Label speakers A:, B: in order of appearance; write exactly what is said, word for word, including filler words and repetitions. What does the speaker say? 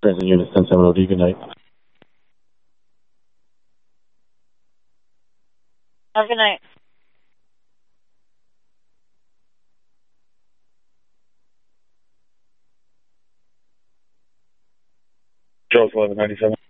A: Present unit ten seven O D, good night.
B: Have a good night.
A: Charles eleven ninety-seven.